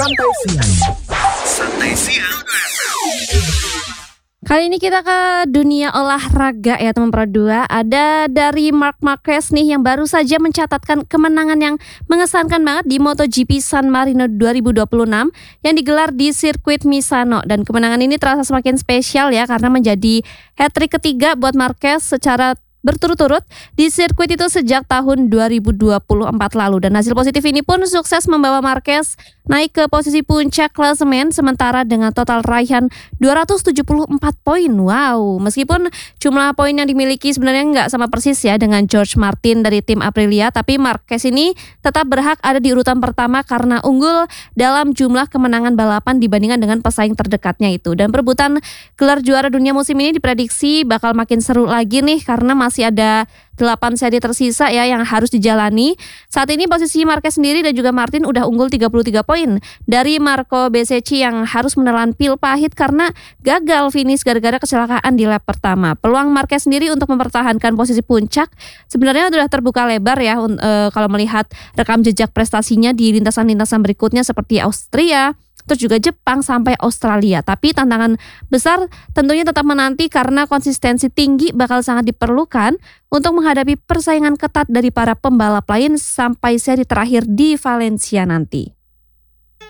Santai Siang. Santai Siang. Kali ini kita ke dunia olahraga ya teman Pro 2. Ada dari Marc Marquez nih yang baru saja mencatatkan kemenangan yang mengesankan banget di MotoGP San Marino 2026 yang digelar di sirkuit Misano. Dan kemenangan ini terasa semakin spesial ya karena menjadi hat-trick ketiga buat Marquez secara berturut-turut di sirkuit itu sejak tahun 2024 lalu. Dan hasil positif ini pun sukses membawa Marquez naik ke posisi puncak klasemen sementara dengan total raihan 274 poin. Wow, meskipun jumlah poin yang dimiliki sebenarnya nggak sama persis ya dengan George Martin dari tim Aprilia, tapi Marquez ini tetap berhak ada di urutan pertama karena unggul dalam jumlah kemenangan balapan dibandingkan dengan pesaing terdekatnya itu. Dan perebutan gelar juara dunia musim ini diprediksi bakal makin seru lagi nih karena masih ada 8 seri tersisa ya yang harus dijalani. Saat ini posisi Marquez sendiri dan juga Martin udah unggul 33 poin dari Marco Bezzecchi yang harus menelan pil pahit karena gagal finish gara-gara kecelakaan di lap pertama. Peluang Marquez sendiri untuk mempertahankan posisi puncak sebenarnya sudah terbuka lebar ya kalau melihat rekam jejak prestasinya di lintasan-lintasan berikutnya seperti Austria, terus juga Jepang sampai Australia. Tapi tantangan besar tentunya tetap menanti karena konsistensi tinggi bakal sangat diperlukan untuk menghadapi persaingan ketat dari para pembalap lain sampai seri terakhir di Valencia nanti.